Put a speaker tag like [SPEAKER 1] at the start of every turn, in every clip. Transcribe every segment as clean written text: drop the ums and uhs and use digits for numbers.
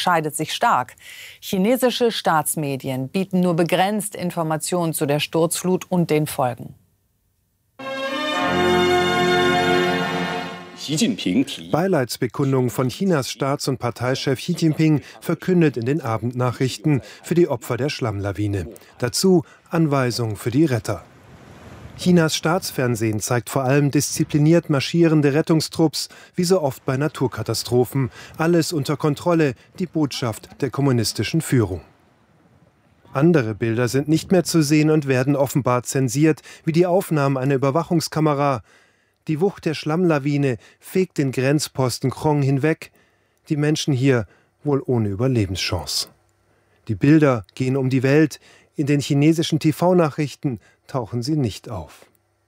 [SPEAKER 1] unterscheidet sich stark. Chinesische Staatsmedien bieten nur begrenzt Informationen zu der Sturzflut und den Folgen.
[SPEAKER 2] Beileidsbekundung von Chinas Staats- und Parteichef Xi Jinping verkündet in den Abendnachrichten für die Opfer der Schlammlawine. Dazu Anweisungen für die Retter. Chinas Staatsfernsehen zeigt vor allem diszipliniert marschierende Rettungstrupps, wie so oft bei Naturkatastrophen. Alles unter Kontrolle, die Botschaft der kommunistischen Führung. Andere Bilder sind nicht mehr zu sehen und werden offenbar zensiert, wie die Aufnahmen einer Überwachungskamera. Die Wucht der Schlammlawine fegt den Grenzposten Krong hinweg. Die Menschen hier wohl ohne Überlebenschance. Die Bilder gehen um die Welt. In den chinesischen TV-Nachrichten tauchen sie nicht auf.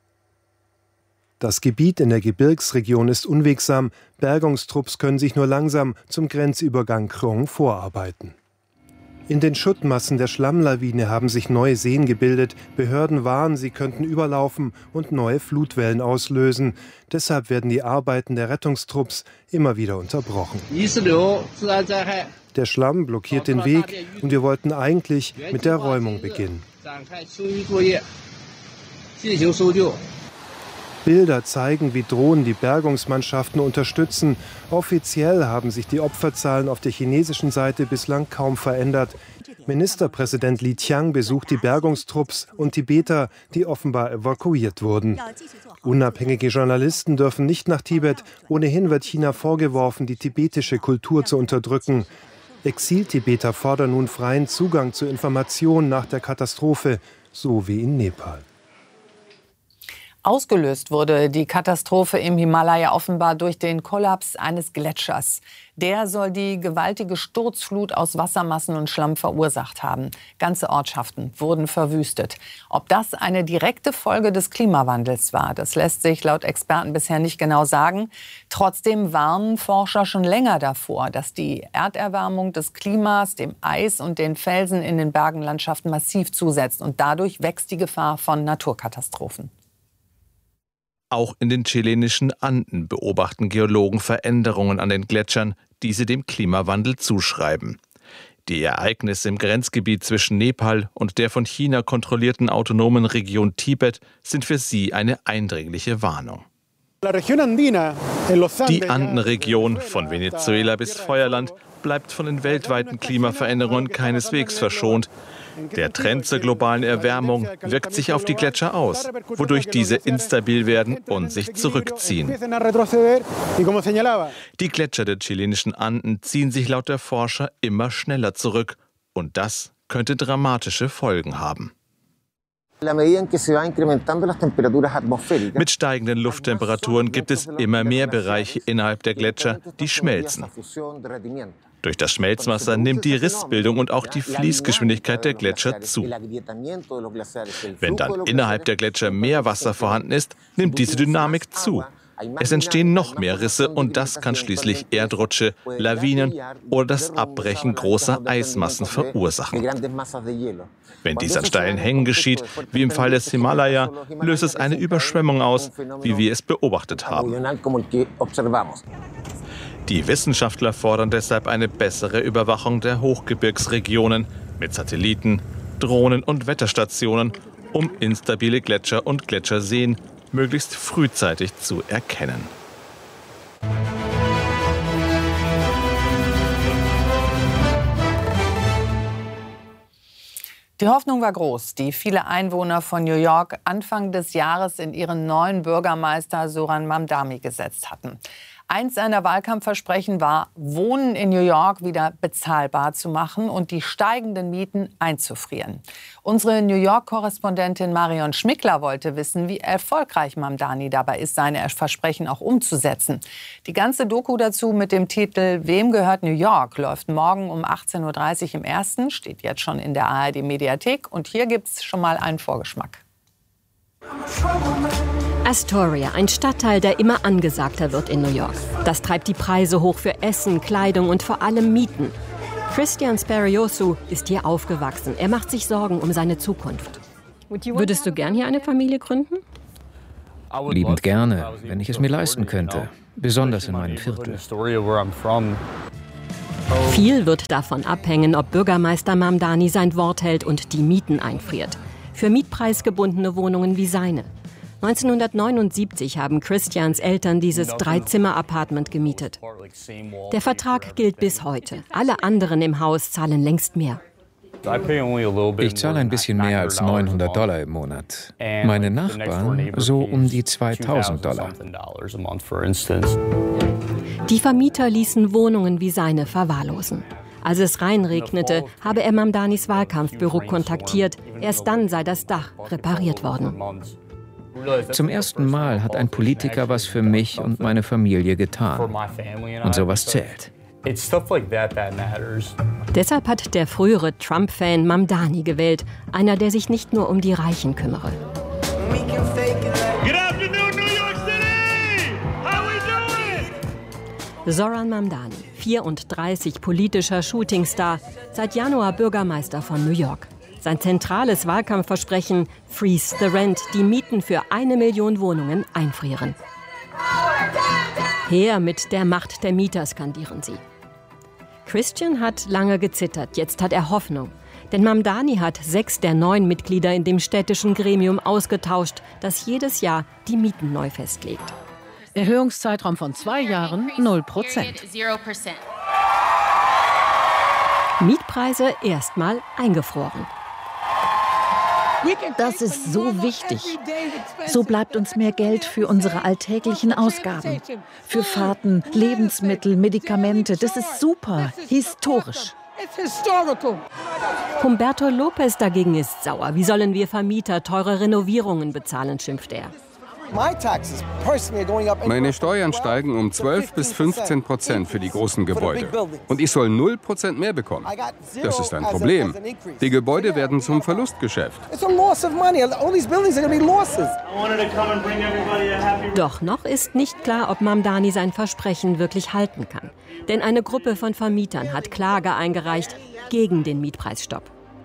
[SPEAKER 2] Das Gebiet in der Gebirgsregion ist unwegsam. Bergungstrupps können sich nur langsam zum Grenzübergang Krong vorarbeiten. In den Schuttmassen der Schlammlawine haben sich neue Seen gebildet. Behörden warnen, sie könnten überlaufen und neue Flutwellen auslösen. Deshalb werden die Arbeiten der Rettungstrupps immer wieder unterbrochen. Der Schlamm blockiert den Weg und wir wollten eigentlich mit der Räumung beginnen. Bilder zeigen, wie Drohnen die Bergungsmannschaften unterstützen. Offiziell haben sich die Opferzahlen auf der chinesischen Seite bislang kaum verändert. Ministerpräsident Li Qiang besucht die Bergungstrupps und Tibeter, die offenbar evakuiert wurden. Unabhängige Journalisten dürfen nicht nach Tibet. Ohnehin wird China vorgeworfen, die tibetische Kultur zu unterdrücken. Exil-Tibeter fordern nun freien Zugang zu Informationen nach der Katastrophe, so wie in Nepal.
[SPEAKER 1] Ausgelöst wurde die Katastrophe im Himalaya offenbar durch den Kollaps eines Gletschers. Der soll die gewaltige Sturzflut aus Wassermassen und Schlamm verursacht haben. Ganze Ortschaften wurden verwüstet. Ob das eine direkte Folge des Klimawandels war, das lässt sich laut Experten bisher nicht genau sagen. Trotzdem warnen Forscher schon länger davor, dass die Erderwärmung des Klimas dem Eis und den Felsen in den Bergenlandschaften massiv zusetzt. Und dadurch wächst die Gefahr von Naturkatastrophen.
[SPEAKER 3] Auch in den chilenischen Anden beobachten Geologen Veränderungen an den Gletschern, die sie dem Klimawandel zuschreiben. Die Ereignisse im Grenzgebiet zwischen Nepal und der von China kontrollierten autonomen Region Tibet sind für sie eine eindringliche Warnung. Die Andenregion von Venezuela bis Feuerland bleibt von den weltweiten Klimaveränderungen keineswegs verschont. Der Trend zur globalen Erwärmung wirkt sich auf die Gletscher aus, wodurch diese instabil werden und sich zurückziehen. Die Gletscher der chilenischen Anden ziehen sich laut der Forscher immer schneller zurück. Und das könnte dramatische Folgen haben. Mit steigenden Lufttemperaturen gibt es immer mehr Bereiche innerhalb der Gletscher, die schmelzen. Durch das Schmelzwasser nimmt die Rissbildung und auch die Fließgeschwindigkeit der Gletscher zu. Wenn dann innerhalb der Gletscher mehr Wasser vorhanden ist, nimmt diese Dynamik zu. Es entstehen noch mehr Risse und das kann schließlich Erdrutsche, Lawinen oder das Abbrechen großer Eismassen verursachen. Wenn dies an steilen Hängen geschieht, wie im Fall des Himalaya, löst es eine Überschwemmung aus, wie wir es beobachtet haben. Die Wissenschaftler fordern deshalb eine bessere Überwachung der Hochgebirgsregionen mit Satelliten, Drohnen und Wetterstationen, um instabile Gletscher und Gletscherseen möglichst frühzeitig zu erkennen.
[SPEAKER 1] Die Hoffnung war groß, die viele Einwohner von New York Anfang des Jahres in ihren neuen Bürgermeister Zoran Mamdani gesetzt hatten. Eins seiner Wahlkampfversprechen war, Wohnen in New York wieder bezahlbar zu machen und die steigenden Mieten einzufrieren. Unsere New York-Korrespondentin Marion Schmickler wollte wissen, wie erfolgreich Mamdani dabei ist, seine Versprechen auch umzusetzen. Die ganze Doku dazu mit dem Titel Wem gehört New York läuft morgen um 18:30 Uhr im Ersten, steht jetzt schon in der ARD-Mediathek. Und hier gibt's schon mal einen Vorgeschmack.
[SPEAKER 4] Astoria, ein Stadtteil, der immer angesagter wird in New York. Das treibt die Preise hoch für Essen, Kleidung und vor allem Mieten. Christian Speriosu ist hier aufgewachsen. Er macht sich Sorgen um seine Zukunft. Würdest du gern hier eine Familie gründen?
[SPEAKER 5] Liebend gerne, wenn ich es mir leisten könnte. Besonders in meinem Viertel.
[SPEAKER 4] Viel wird davon abhängen, ob Bürgermeister Mamdani sein Wort hält und die Mieten einfriert. Für mietpreisgebundene Wohnungen wie seine. 1979 haben Christians Eltern dieses 3-Zimmer-Apartment gemietet. Der Vertrag gilt bis heute. Alle anderen im Haus zahlen längst mehr.
[SPEAKER 5] Ich zahle ein bisschen mehr als $900 im Monat. Meine Nachbarn so um die $2000.
[SPEAKER 4] Die Vermieter ließen Wohnungen wie seine verwahrlosen. Als es reinregnete, habe er Mamdanis Wahlkampfbüro kontaktiert. Erst dann sei das Dach repariert worden.
[SPEAKER 5] Zum ersten Mal hat ein Politiker was für mich und meine Familie getan. Und sowas zählt.
[SPEAKER 4] Deshalb hat der frühere Trump-Fan Mamdani gewählt. Einer, der sich nicht nur um die Reichen kümmere. Zoran Mamdani, 34, politischer Shootingstar, seit Januar Bürgermeister von New York. Sein zentrales Wahlkampfversprechen: Freeze the Rent, die Mieten für 1 Million Wohnungen einfrieren. Her mit der Macht der Mieter, skandieren sie. Christian hat lange gezittert, jetzt hat er Hoffnung. Denn Mamdani hat 6 der 9 Mitglieder in dem städtischen Gremium ausgetauscht, das jedes Jahr die Mieten neu festlegt.
[SPEAKER 6] Erhöhungszeitraum von 2 Jahren, 0%.
[SPEAKER 4] Mietpreise erstmal eingefroren.
[SPEAKER 6] Das ist so wichtig. So bleibt uns mehr Geld für unsere alltäglichen Ausgaben. Für Fahrten, Lebensmittel, Medikamente. Das ist super, historisch.
[SPEAKER 4] Humberto Lopez dagegen ist sauer. Wie sollen wir Vermieter teure Renovierungen bezahlen, schimpft er.
[SPEAKER 7] Meine Steuern steigen um 12 bis 15% für die großen Gebäude. Und ich soll 0% mehr bekommen. Das ist ein Problem. Die Gebäude werden zum Verlustgeschäft.
[SPEAKER 4] Doch noch ist nicht klar, ob Mamdani sein Versprechen wirklich halten kann. Denn eine Gruppe von Vermietern hat Klage eingereicht gegen den Mietpreisstopp.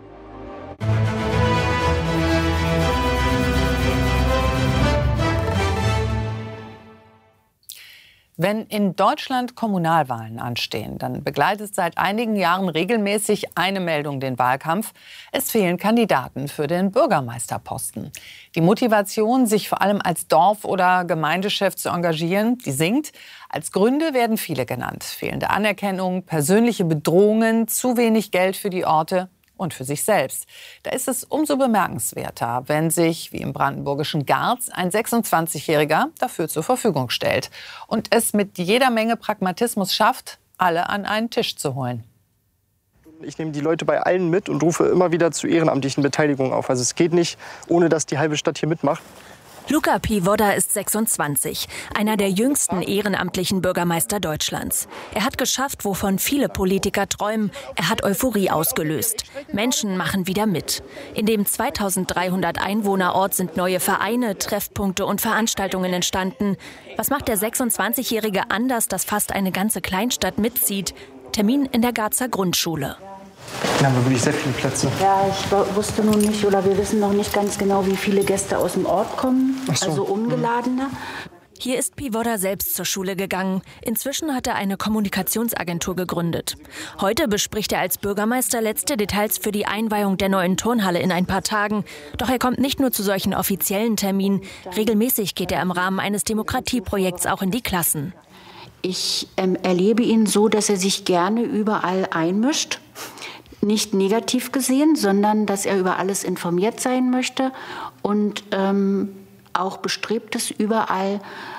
[SPEAKER 1] Wenn in Deutschland Kommunalwahlen anstehen, dann begleitet seit einigen Jahren regelmäßig eine Meldung den Wahlkampf: Es fehlen Kandidaten für den Bürgermeisterposten. Die Motivation, sich vor allem als Dorf- oder Gemeindechef zu engagieren, die sinkt. Als Gründe werden viele genannt: fehlende Anerkennung, persönliche Bedrohungen, zu wenig Geld für die Orte und für sich selbst. Da ist es umso bemerkenswerter, wenn sich, wie im brandenburgischen Garz, ein 26-Jähriger dafür zur Verfügung stellt und es mit jeder Menge Pragmatismus schafft, alle an einen Tisch zu holen.
[SPEAKER 8] Ich nehme die Leute bei allen mit und rufe immer wieder zu ehrenamtlichen Beteiligungen auf. Also es geht nicht, ohne dass die halbe Stadt hier mitmacht.
[SPEAKER 9] Luca Pivoda ist 26, einer der jüngsten ehrenamtlichen Bürgermeister Deutschlands. Er hat geschafft, wovon viele Politiker träumen. Er hat Euphorie ausgelöst. Menschen machen wieder mit. In dem 2300 Einwohnerort sind neue Vereine, Treffpunkte und Veranstaltungen entstanden. Was macht der 26-Jährige anders, dass fast eine ganze Kleinstadt mitzieht? Termin in der Garzer Grundschule.
[SPEAKER 8] Da haben wir wirklich sehr viele Plätze.
[SPEAKER 10] Ja, ich wusste noch nicht, oder wir wissen noch nicht ganz genau, wie viele Gäste aus dem Ort kommen, also Ungeladene.
[SPEAKER 9] Hier ist Pivoda selbst zur Schule gegangen. Inzwischen hat er eine Kommunikationsagentur gegründet. Heute bespricht er als Bürgermeister letzte Details für die Einweihung der neuen Turnhalle in ein paar Tagen. Doch er kommt nicht nur zu solchen offiziellen Terminen. Regelmäßig geht er im Rahmen eines Demokratieprojekts auch in die Klassen.
[SPEAKER 10] Ich erlebe ihn so, dass er sich gerne überall einmischt. Nicht negativ gesehen, sondern dass er über alles informiert sein möchte und auch bestrebt ist, überall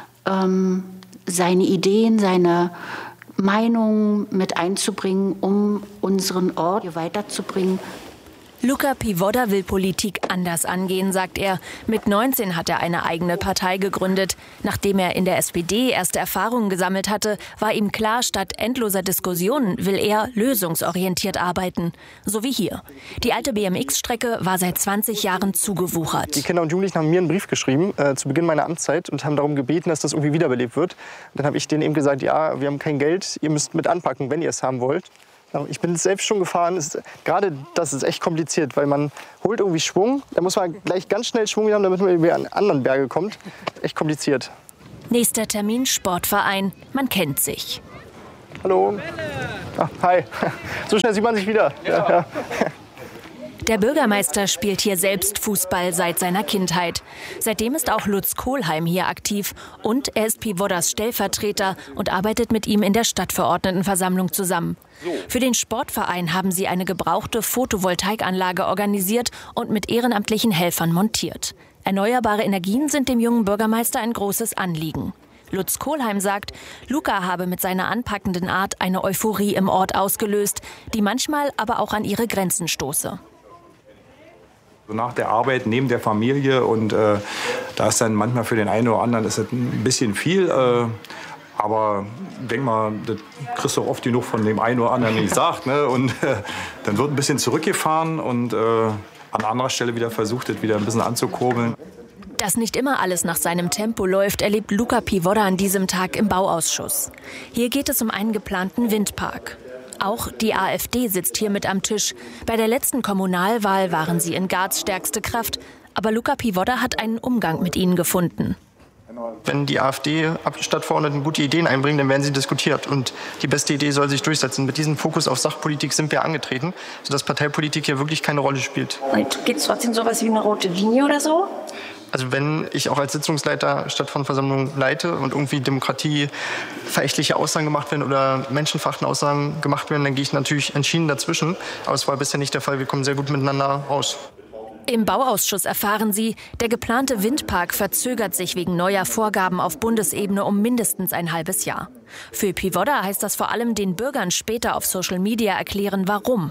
[SPEAKER 10] seine Ideen, seine Meinungen mit einzubringen, um unseren Ort hier weiterzubringen.
[SPEAKER 9] Luca Pivoda will Politik anders angehen, sagt er. Mit 19 hat er eine eigene Partei gegründet. Nachdem er in der SPD erste Erfahrungen gesammelt hatte, war ihm klar, statt endloser Diskussionen will er lösungsorientiert arbeiten. So wie hier. Die alte BMX-Strecke war seit 20 Jahren zugewuchert.
[SPEAKER 8] Die Kinder und Jugendlichen haben mir einen Brief geschrieben zu Beginn meiner Amtszeit und haben darum gebeten, dass das irgendwie wiederbelebt wird. Und dann habe ich denen eben gesagt, ja, wir haben kein Geld, ihr müsst mit anpacken, wenn ihr es haben wollt. Ich bin selbst schon gefahren. Gerade das ist echt kompliziert, weil man holt irgendwie Schwung. Da muss man gleich ganz schnell Schwung haben, damit man über an anderen Berge kommt. Echt kompliziert.
[SPEAKER 9] Nächster Termin, Sportverein. Man kennt sich.
[SPEAKER 8] Hallo. Ach, hi. So schnell sieht man sich wieder. Ja.
[SPEAKER 9] Der Bürgermeister spielt hier selbst Fußball seit seiner Kindheit. Seitdem ist auch Lutz Kohlheim hier aktiv. Und er ist Pivodas Stellvertreter und arbeitet mit ihm in der Stadtverordnetenversammlung zusammen. Für den Sportverein haben sie eine gebrauchte Photovoltaikanlage organisiert und mit ehrenamtlichen Helfern montiert. Erneuerbare Energien sind dem jungen Bürgermeister ein großes Anliegen. Lutz Kohlheim sagt, Luca habe mit seiner anpackenden Art eine Euphorie im Ort ausgelöst, die manchmal aber auch an ihre Grenzen stoße.
[SPEAKER 11] Nach der Arbeit, neben der Familie und da ist dann manchmal für den einen oder anderen ist das ein bisschen viel. Aber ich denke mal, das kriegst du auch oft genug von dem einen oder anderen gesagt. Ne? Und dann wird ein bisschen zurückgefahren und an anderer Stelle wieder versucht, das wieder ein bisschen anzukurbeln.
[SPEAKER 9] Dass nicht immer alles nach seinem Tempo läuft, erlebt Luca Pivoda an diesem Tag im Bauausschuss. Hier geht es um einen geplanten Windpark. Auch die AfD sitzt hier mit am Tisch. Bei der letzten Kommunalwahl waren sie in Garz stärkste Kraft. Aber Luca Pivoda hat einen Umgang mit ihnen gefunden.
[SPEAKER 8] Wenn die AfD-Stadtverordneten gute Ideen einbringen, dann werden sie diskutiert. Und die beste Idee soll sich durchsetzen. Mit diesem Fokus auf Sachpolitik sind wir angetreten, sodass Parteipolitik hier wirklich keine Rolle spielt.
[SPEAKER 12] Und gibt es trotzdem sowas wie eine rote Linie oder so?
[SPEAKER 8] Also wenn ich auch als Sitzungsleiter Stadtverordnetenversammlung leite und irgendwie demokratieverächtliche Aussagen gemacht werden oder menschenverachtende Aussagen gemacht werden, dann gehe ich natürlich entschieden dazwischen. Aber es war bisher nicht der Fall. Wir kommen sehr gut miteinander raus.
[SPEAKER 9] Im Bauausschuss erfahren sie, der geplante Windpark verzögert sich wegen neuer Vorgaben auf Bundesebene um mindestens ein halbes Jahr. Für Pivoda heißt das vor allem den Bürgern später auf Social Media erklären, warum.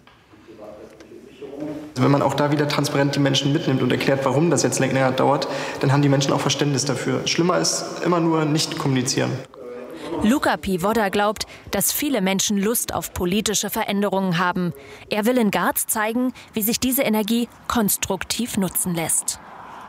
[SPEAKER 8] Wenn man auch da wieder transparent die Menschen mitnimmt und erklärt, warum das jetzt länger dauert, dann haben die Menschen auch Verständnis dafür. Schlimmer ist immer nur nicht kommunizieren.
[SPEAKER 9] Luca Pivoda glaubt, dass viele Menschen Lust auf politische Veränderungen haben. Er will in Garz zeigen, wie sich diese Energie konstruktiv nutzen lässt.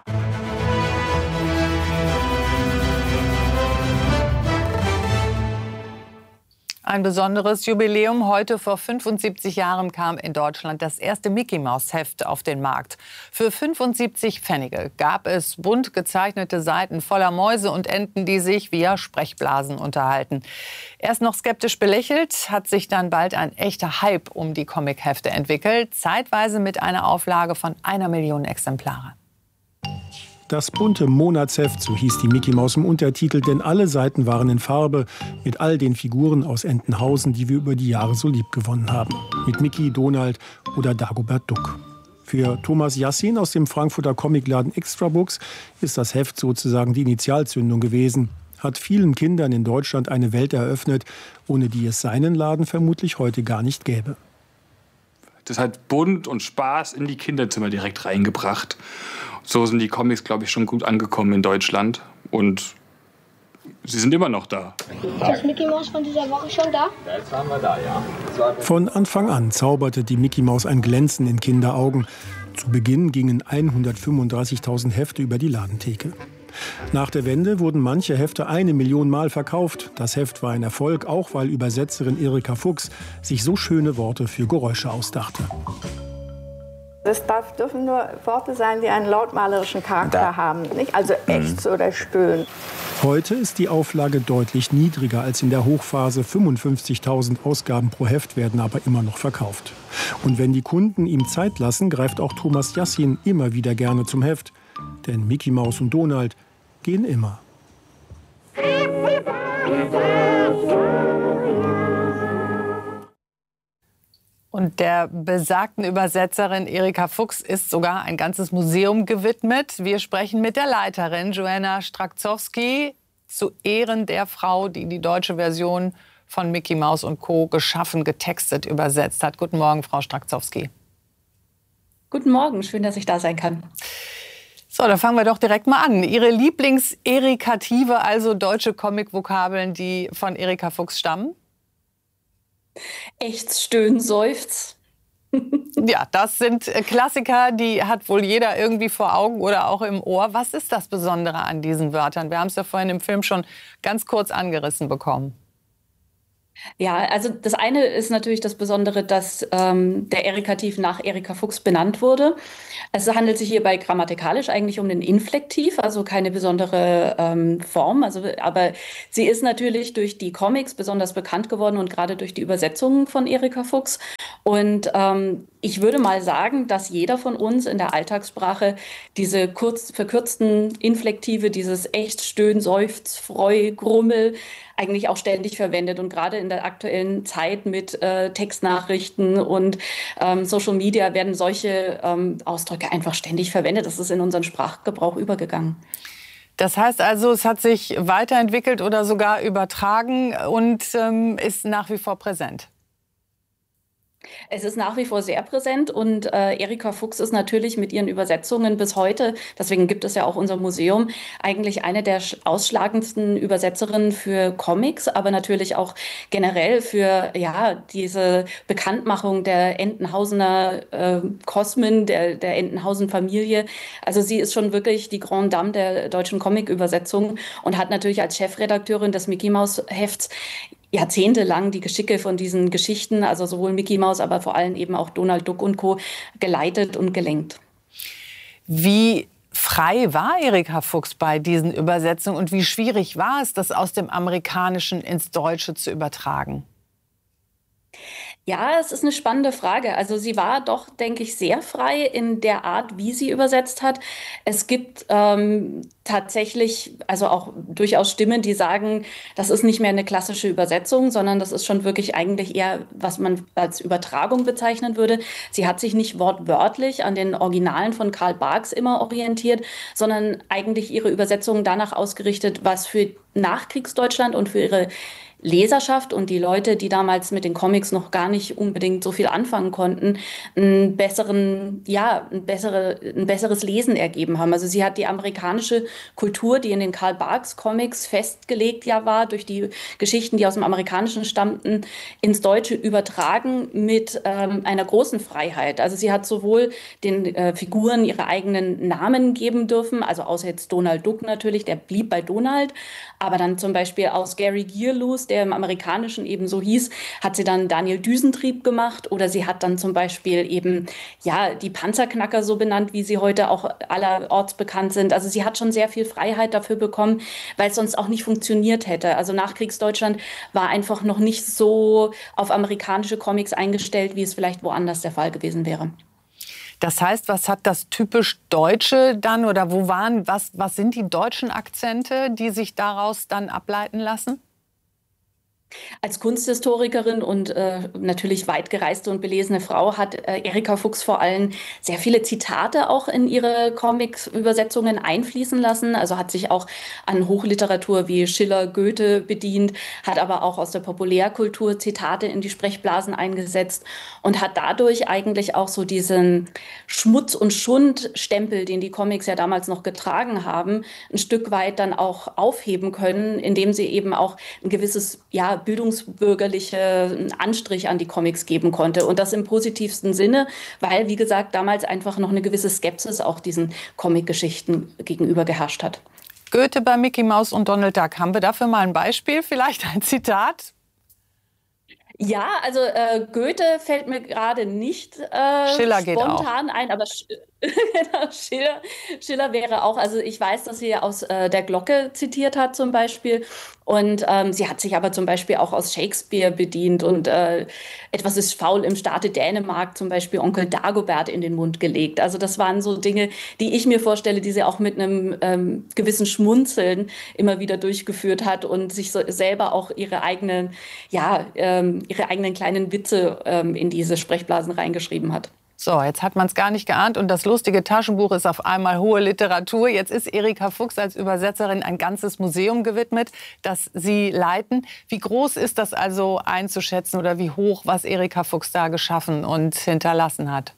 [SPEAKER 1] Ein besonderes Jubiläum. Heute vor 75 Jahren kam in Deutschland das erste Mickey-Maus-Heft auf den Markt. Für 75 Pfennige gab es bunt gezeichnete Seiten voller Mäuse und Enten, die sich via Sprechblasen unterhalten. Erst noch skeptisch belächelt, hat sich dann bald ein echter Hype um die Comic-Hefte entwickelt. Zeitweise mit einer Auflage von 1 Million Exemplare.
[SPEAKER 2] Das bunte Monatsheft, so hieß die Mickey Maus im Untertitel, denn alle Seiten waren in Farbe mit all den Figuren aus Entenhausen, die wir über die Jahre so lieb gewonnen haben. Mit Mickey, Donald oder Dagobert Duck. Für Thomas Yassin aus dem Frankfurter Comicladen Extra Books ist das Heft sozusagen die Initialzündung gewesen. Hat vielen Kindern in Deutschland eine Welt eröffnet, ohne die es seinen Laden vermutlich heute gar nicht gäbe.
[SPEAKER 13] Das hat bunt und Spaß in die Kinderzimmer direkt reingebracht. So sind die Comics, glaube ich, schon gut angekommen in Deutschland. Und sie sind immer noch da.
[SPEAKER 14] Ist das Mickey Maus von dieser Woche schon da?
[SPEAKER 2] Jetzt waren wir da, ja. Von Anfang an zauberte die Mickey Maus ein Glänzen in Kinderaugen. Zu Beginn gingen 135.000 Hefte über die Ladentheke. Nach der Wende wurden manche Hefte 1 Million Mal verkauft. Das Heft war ein Erfolg, auch weil Übersetzerin Erika Fuchs sich so schöne Worte für Geräusche ausdachte.
[SPEAKER 15] Es dürfen nur Worte sein, die einen lautmalerischen Charakter haben, nicht? Also Ächz oder Stöhnen.
[SPEAKER 2] Heute ist die Auflage deutlich niedriger als in der Hochphase. 55.000 Ausgaben pro Heft werden aber immer noch verkauft. Und wenn die Kunden ihm Zeit lassen, greift auch Thomas Yassin immer wieder gerne zum Heft. Denn Mickey Maus und Donald gehen immer.
[SPEAKER 1] Und der besagten Übersetzerin Erika Fuchs ist sogar ein ganzes Museum gewidmet. Wir sprechen mit der Leiterin Joanna Strakzowski zu Ehren der Frau, die die deutsche Version von Mickey Maus und Co. geschaffen, getextet, übersetzt hat. Guten Morgen, Frau Strakzowski.
[SPEAKER 16] Guten Morgen, schön, dass ich da sein kann.
[SPEAKER 1] So, da fangen wir doch direkt mal an. Ihre Lieblings-Erikative, also deutsche Comic-Vokabeln, die von Erika Fuchs stammen?
[SPEAKER 16] Ächz, Stöhnen, Seufz.
[SPEAKER 1] Ja, das sind Klassiker, die hat wohl jeder irgendwie vor Augen oder auch im Ohr. Was ist das Besondere an diesen Wörtern? Wir haben es ja vorhin im Film schon ganz kurz angerissen bekommen.
[SPEAKER 16] Ja, also das eine ist natürlich das Besondere, dass der Erikativ nach Erika Fuchs benannt wurde. Es handelt sich hierbei grammatikalisch eigentlich um den Inflektiv, also keine besondere Form. Aber sie ist natürlich durch die Comics besonders bekannt geworden und gerade durch die Übersetzungen von Erika Fuchs. Und ich würde mal sagen, dass jeder von uns in der Alltagssprache diese verkürzten Inflektive, dieses echt, Stöhn, Seufz, Freu, Grummel eigentlich auch ständig verwendet. Und gerade in der aktuellen Zeit mit Textnachrichten und Social Media werden solche Ausdrücke einfach ständig verwendet. Das ist in unseren Sprachgebrauch übergegangen.
[SPEAKER 1] Das heißt also, es hat sich weiterentwickelt oder sogar übertragen und ist nach wie vor präsent.
[SPEAKER 16] Es ist nach wie vor sehr präsent und Erika Fuchs ist natürlich mit ihren Übersetzungen bis heute, deswegen gibt es ja auch unser Museum, eigentlich eine der ausschlagendsten Übersetzerinnen für Comics, aber natürlich auch generell für diese Bekanntmachung der Entenhausener Kosmen, der Entenhausen-Familie. Also sie ist schon wirklich die Grande Dame der deutschen Comic-Übersetzung und hat natürlich als Chefredakteurin des Mickey-Maus-Hefts jahrzehntelang die Geschicke von diesen Geschichten, also sowohl Mickey Maus, aber vor allem eben auch Donald Duck und Co. geleitet und gelenkt.
[SPEAKER 1] Wie frei war Erika Fuchs bei diesen Übersetzungen und wie schwierig war es, das aus dem Amerikanischen ins Deutsche zu übertragen?
[SPEAKER 16] Ja, es ist eine spannende Frage. Also sie war doch, denke ich, sehr frei in der Art, wie sie übersetzt hat. Es gibt tatsächlich also auch durchaus Stimmen, die sagen, das ist nicht mehr eine klassische Übersetzung, sondern das ist schon wirklich eigentlich eher, was man als Übertragung bezeichnen würde. Sie hat sich nicht wortwörtlich an den Originalen von Karl Barks immer orientiert, sondern eigentlich ihre Übersetzungen danach ausgerichtet, was für Nachkriegsdeutschland und für ihre Leserschaft und die Leute, die damals mit den Comics noch gar nicht unbedingt so viel anfangen konnten, ein besseres Lesen ergeben haben. Also sie hat die amerikanische Kultur, die in den Karl Barks Comics festgelegt war, durch die Geschichten, die aus dem Amerikanischen stammten, ins Deutsche übertragen mit einer großen Freiheit. Also sie hat sowohl den Figuren ihre eigenen Namen geben dürfen, also außer jetzt Donald Duck natürlich, der blieb bei Donald, aber dann zum Beispiel aus Gary Gearloose, der im Amerikanischen eben so hieß, hat sie dann Daniel Düsentrieb gemacht oder sie hat dann zum Beispiel eben die Panzerknacker so benannt, wie sie heute auch allerorts bekannt sind. Also sie hat schon sehr viel Freiheit dafür bekommen, weil es sonst auch nicht funktioniert hätte. Also Nachkriegsdeutschland war einfach noch nicht so auf amerikanische Comics eingestellt, wie es vielleicht woanders der Fall gewesen wäre.
[SPEAKER 1] Das heißt, was hat das typisch Deutsche dann oder was sind die deutschen Akzente, die sich daraus dann ableiten lassen?
[SPEAKER 16] Als Kunsthistorikerin und natürlich weit gereiste und belesene Frau hat Erika Fuchs vor allem sehr viele Zitate auch in ihre Comic-Übersetzungen einfließen lassen. Also hat sich auch an Hochliteratur wie Schiller, Goethe bedient, hat aber auch aus der Populärkultur Zitate in die Sprechblasen eingesetzt und hat dadurch eigentlich auch so diesen Schmutz- und Schund-Stempel, den die Comics ja damals noch getragen haben, ein Stück weit dann auch aufheben können, indem sie eben auch ein gewisses, bildungsbürgerliche Anstrich an die Comics geben konnte. Und das im positivsten Sinne, weil, wie gesagt, damals einfach noch eine gewisse Skepsis auch diesen Comic-Geschichten gegenüber geherrscht hat.
[SPEAKER 1] Goethe bei Mickey Maus und Donald Duck. Haben wir dafür mal ein Beispiel? Vielleicht ein Zitat?
[SPEAKER 16] Ja, also Goethe fällt mir gerade nicht
[SPEAKER 1] Schiller geht
[SPEAKER 16] spontan
[SPEAKER 1] auch
[SPEAKER 16] ein, aber Schiller wäre auch, also ich weiß, dass sie aus der Glocke zitiert hat zum Beispiel und sie hat sich aber zum Beispiel auch aus Shakespeare bedient und etwas ist faul im Staate Dänemark zum Beispiel Onkel Dagobert in den Mund gelegt. Also das waren so Dinge, die ich mir vorstelle, die sie auch mit einem gewissen Schmunzeln immer wieder durchgeführt hat und sich selber auch ihre eigenen kleinen Witze in diese Sprechblasen reingeschrieben hat.
[SPEAKER 1] So, jetzt hat man es gar nicht geahnt und das lustige Taschenbuch ist auf einmal hohe Literatur. Jetzt ist Erika Fuchs als Übersetzerin ein ganzes Museum gewidmet, das Sie leiten. Wie groß ist das also einzuschätzen oder wie hoch, was Erika Fuchs da geschaffen und hinterlassen hat?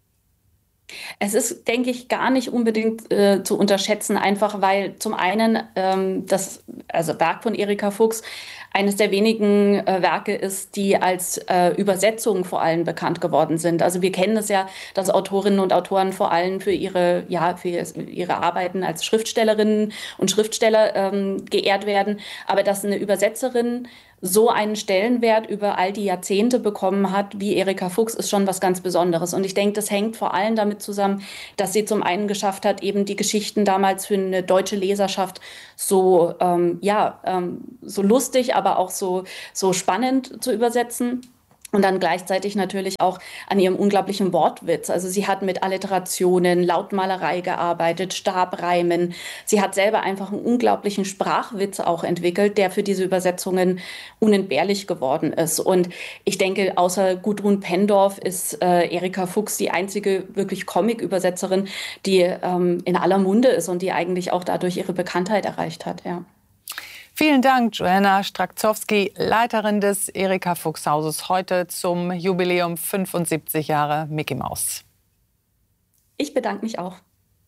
[SPEAKER 16] Es ist, denke ich, gar nicht unbedingt zu unterschätzen, einfach weil zum einen das Werk von Erika Fuchs eines der wenigen Werke ist, die als Übersetzung vor allem bekannt geworden sind. Also wir kennen es ja, dass Autorinnen und Autoren vor allem für ihre Arbeiten als Schriftstellerinnen und Schriftsteller geehrt werden, aber dass eine Übersetzerin so einen Stellenwert über all die Jahrzehnte bekommen hat, wie Erika Fuchs, ist schon was ganz Besonderes. Und ich denke, das hängt vor allem damit zusammen, dass sie zum einen geschafft hat, eben die Geschichten damals für eine deutsche Leserschaft so lustig, aber auch so spannend zu übersetzen. Und dann gleichzeitig natürlich auch an ihrem unglaublichen Wortwitz. Also sie hat mit Alliterationen, Lautmalerei gearbeitet, Stabreimen. Sie hat selber einfach einen unglaublichen Sprachwitz auch entwickelt, der für diese Übersetzungen unentbehrlich geworden ist. Und ich denke, außer Gudrun Pendorf ist Erika Fuchs die einzige wirklich Comic-Übersetzerin, die in aller Munde ist und die eigentlich auch dadurch ihre Bekanntheit erreicht hat. Ja.
[SPEAKER 1] Vielen Dank, Joanna Strakzowski, Leiterin des Erika Fuchs Hauses, heute zum Jubiläum 75 Jahre Mickey Maus.
[SPEAKER 16] Ich bedanke mich auch.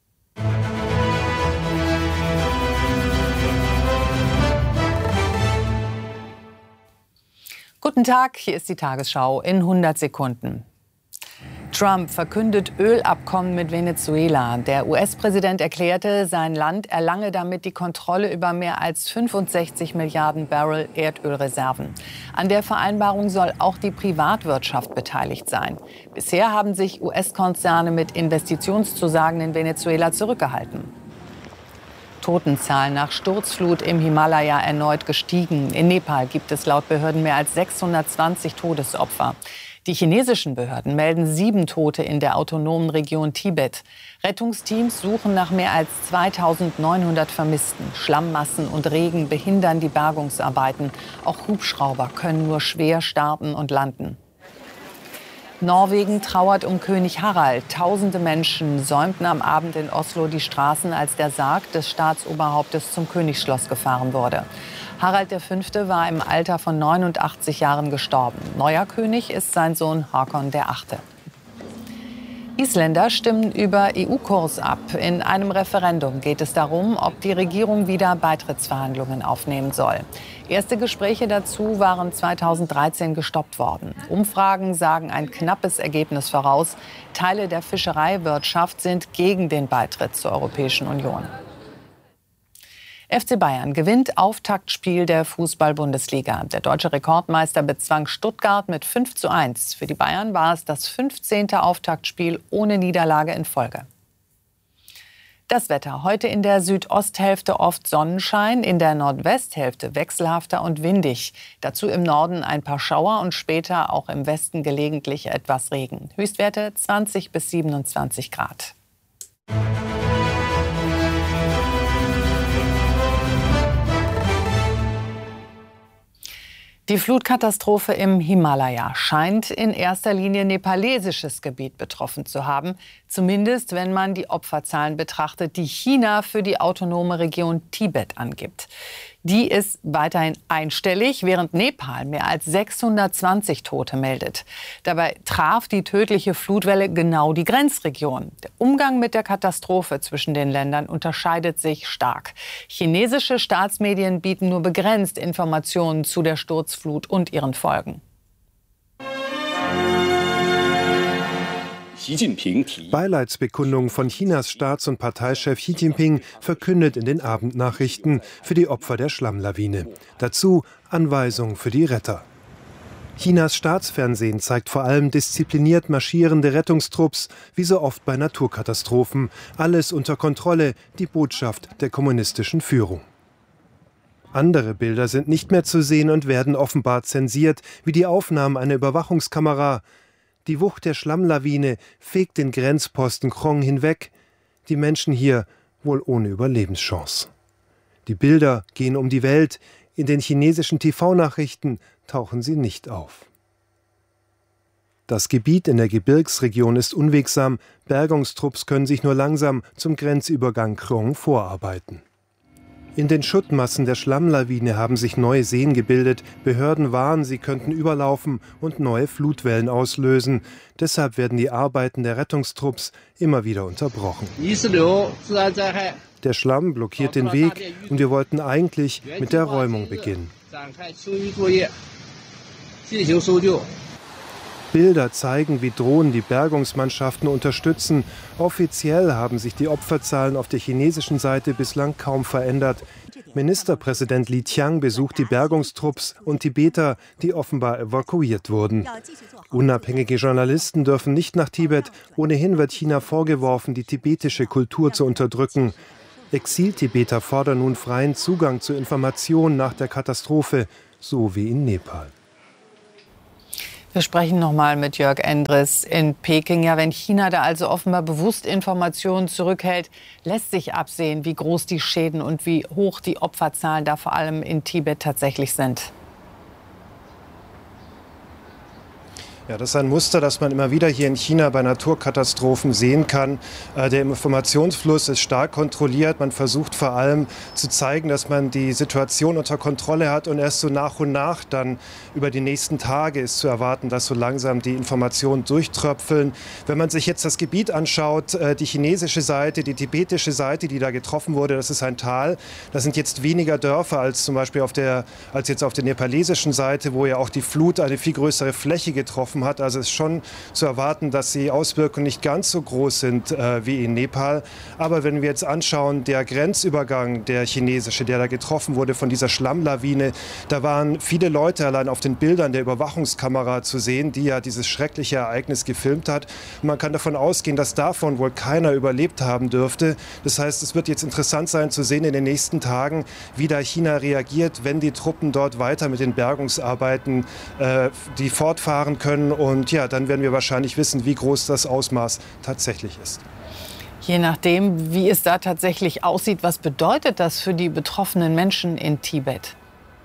[SPEAKER 1] Guten Tag, hier ist die Tagesschau in 100 Sekunden. Trump verkündet Ölabkommen mit Venezuela. Der US-Präsident erklärte, sein Land erlange damit die Kontrolle über mehr als 65 Milliarden Barrel Erdölreserven. An der Vereinbarung soll auch die Privatwirtschaft beteiligt sein. Bisher haben sich US-Konzerne mit Investitionszusagen in Venezuela zurückgehalten. Totenzahlen nach Sturzflut im Himalaya erneut gestiegen. In Nepal gibt es laut Behörden mehr als 620 Todesopfer. Die chinesischen Behörden melden 7 Tote in der autonomen Region Tibet. Rettungsteams suchen nach mehr als 2900 Vermissten. Schlammmassen und Regen behindern die Bergungsarbeiten. Auch Hubschrauber können nur schwer starten und landen. Norwegen trauert um König Harald. Tausende Menschen säumten am Abend in Oslo die Straßen, als der Sarg des Staatsoberhauptes zum Königsschloss gefahren wurde. Harald V. war im Alter von 89 Jahren gestorben. Neuer König ist sein Sohn Håkon VIII. Isländer stimmen über EU-Kurs ab. In einem Referendum geht es darum, ob die Regierung wieder Beitrittsverhandlungen aufnehmen soll. Erste Gespräche dazu waren 2013 gestoppt worden. Umfragen sagen ein knappes Ergebnis voraus. Teile der Fischereiwirtschaft sind gegen den Beitritt zur Europäischen Union. FC Bayern gewinnt Auftaktspiel der Fußball-Bundesliga. Der deutsche Rekordmeister bezwang Stuttgart mit 5:1. Für die Bayern war es das 15. Auftaktspiel ohne Niederlage in Folge. Das Wetter. Heute in der Südosthälfte oft Sonnenschein, in der Nordwesthälfte wechselhafter und windig. Dazu im Norden ein paar Schauer und später auch im Westen gelegentlich etwas Regen. Höchstwerte 20 bis 27 Grad. Die Flutkatastrophe im Himalaya scheint in erster Linie nepalesisches Gebiet betroffen zu haben. Zumindest, wenn man die Opferzahlen betrachtet, die China für die autonome Region Tibet angibt. Die ist weiterhin einstellig, während Nepal mehr als 620 Tote meldet. Dabei traf die tödliche Flutwelle genau die Grenzregion. Der Umgang mit der Katastrophe zwischen den Ländern unterscheidet sich stark. Chinesische Staatsmedien bieten nur begrenzt Informationen zu der Sturzflut und ihren Folgen.
[SPEAKER 2] Beileidsbekundung von Chinas Staats- und Parteichef Xi Jinping verkündet in den Abendnachrichten für die Opfer der Schlammlawine. Dazu Anweisungen für die Retter. Chinas Staatsfernsehen zeigt vor allem diszipliniert marschierende Rettungstrupps, wie so oft bei Naturkatastrophen. Alles unter Kontrolle, die Botschaft der kommunistischen Führung. Andere Bilder sind nicht mehr zu sehen und werden offenbar zensiert, wie die Aufnahmen einer Überwachungskamera. Die Wucht der Schlammlawine fegt den Grenzposten Krong hinweg. Die Menschen hier wohl ohne Überlebenschance. Die Bilder gehen um die Welt. In den chinesischen TV-Nachrichten tauchen sie nicht auf. Das Gebiet in der Gebirgsregion ist unwegsam. Bergungstrupps können sich nur langsam zum Grenzübergang Krong vorarbeiten. In den Schuttmassen der Schlammlawine haben sich neue Seen gebildet. Behörden warnen, sie könnten überlaufen und neue Flutwellen auslösen. Deshalb werden die Arbeiten der Rettungstrupps immer wieder unterbrochen. Der Schlamm blockiert den Weg und wir wollten eigentlich mit der Räumung beginnen. Bilder zeigen, wie Drohnen die Bergungsmannschaften unterstützen. Offiziell haben sich die Opferzahlen auf der chinesischen Seite bislang kaum verändert. Ministerpräsident Li Qiang besucht die Bergungstrupps und Tibeter, die offenbar evakuiert wurden. Unabhängige Journalisten dürfen nicht nach Tibet. Ohnehin wird China vorgeworfen, die tibetische Kultur zu unterdrücken. Exil-Tibeter fordern nun freien Zugang zu Informationen nach der Katastrophe, so wie in Nepal.
[SPEAKER 1] Wir sprechen noch mal mit Jörg Endres in Peking. Ja, wenn China da also offenbar bewusst Informationen zurückhält, lässt sich absehen, wie groß die Schäden und wie hoch die Opferzahlen da vor allem in Tibet tatsächlich sind.
[SPEAKER 2] Ja, das ist ein Muster, das man immer wieder hier in China bei Naturkatastrophen sehen kann. Der Informationsfluss ist stark kontrolliert. Man versucht vor allem zu zeigen, dass man die Situation unter Kontrolle hat. Und erst so nach und nach dann über die nächsten Tage ist zu erwarten, dass so langsam die Informationen durchtröpfeln. Wenn man sich jetzt das Gebiet anschaut, die chinesische Seite, die tibetische Seite, die da getroffen wurde, das ist ein Tal. Das sind jetzt weniger Dörfer als zum Beispiel als jetzt auf der nepalesischen Seite, wo ja auch die Flut eine viel größere Fläche getroffen hat. Also es ist schon zu erwarten, dass die Auswirkungen nicht ganz so groß sind wie in Nepal. Aber wenn wir jetzt anschauen, der Grenzübergang, der chinesische, der da getroffen wurde von dieser Schlammlawine, da waren viele Leute allein auf den Bildern der Überwachungskamera zu sehen, die ja dieses schreckliche Ereignis gefilmt hat. Und man kann davon ausgehen, dass davon wohl keiner überlebt haben dürfte. Das heißt, es wird jetzt interessant sein zu sehen in den nächsten Tagen, wie da China reagiert, wenn die Truppen dort weiter mit den Bergungsarbeiten die fortfahren können. Und ja, dann werden wir wahrscheinlich wissen, wie groß das Ausmaß tatsächlich ist.
[SPEAKER 1] Je nachdem, wie es da tatsächlich aussieht, was bedeutet das für die betroffenen Menschen in Tibet?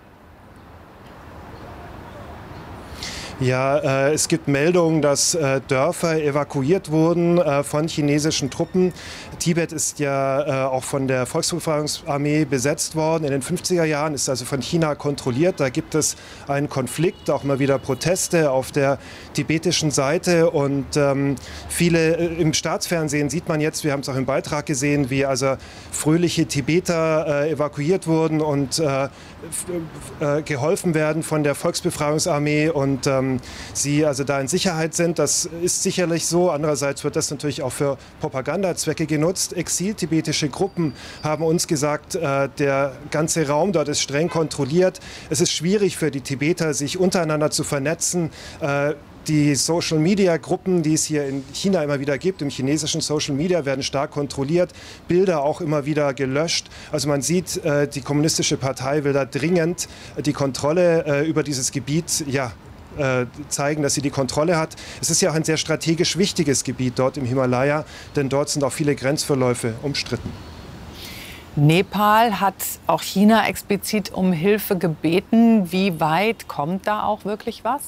[SPEAKER 2] Ja, es gibt Meldungen, dass Dörfer evakuiert wurden von chinesischen Truppen. Tibet ist ja auch von der Volksbefreiungsarmee besetzt worden. In den 50er Jahren ist also von China kontrolliert. Da gibt es einen Konflikt, auch mal wieder Proteste auf der tibetischen Seite. Und viele im Staatsfernsehen sieht man jetzt, wir haben es auch im Beitrag gesehen, wie also fröhliche Tibeter evakuiert wurden und geholfen werden von der Volksbefreiungsarmee und sie also da in Sicherheit sind. Das ist sicherlich so. Andererseits wird das natürlich auch für Propagandazwecke genutzt. Exil-tibetische Gruppen haben uns gesagt, der ganze Raum dort ist streng kontrolliert. Es ist schwierig für die Tibeter, sich untereinander zu vernetzen. Die Social-Media-Gruppen, die es hier in China immer wieder gibt, im chinesischen Social-Media, werden stark kontrolliert, Bilder auch immer wieder gelöscht. Also man sieht, die Kommunistische Partei will da dringend die Kontrolle über dieses Gebiet zeigen, dass sie die Kontrolle hat. Es ist ja auch ein sehr strategisch wichtiges Gebiet dort im Himalaya, denn dort sind auch viele Grenzverläufe umstritten.
[SPEAKER 1] Nepal hat auch China explizit um Hilfe gebeten. Wie weit kommt da auch wirklich was?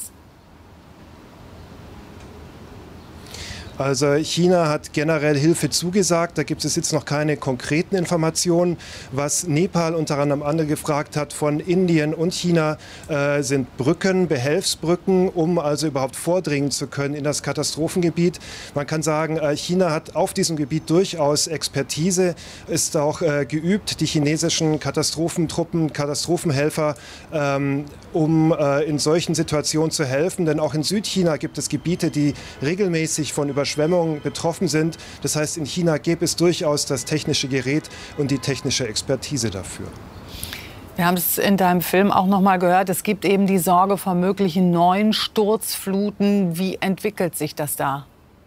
[SPEAKER 2] Also China hat generell Hilfe zugesagt, da gibt es jetzt noch keine konkreten Informationen. Was Nepal unter anderem angefragt hat von Indien und China, sind Brücken, Behelfsbrücken, um also überhaupt vordringen zu können in das Katastrophengebiet. Man kann sagen, China hat auf diesem Gebiet durchaus Expertise, ist auch geübt, die chinesischen Katastrophentruppen, Katastrophenhelfer, um in solchen Situationen zu helfen. Denn auch in Südchina gibt es Gebiete, die regelmäßig von Überschwemmungen betroffen sind. Das heißt, in China gäbe es durchaus das technische Gerät und die technische Expertise dafür.
[SPEAKER 1] Wir haben es in deinem Film auch noch mal gehört. Es gibt eben die Sorge vor möglichen neuen Sturzfluten. Wie entwickelt sich das da?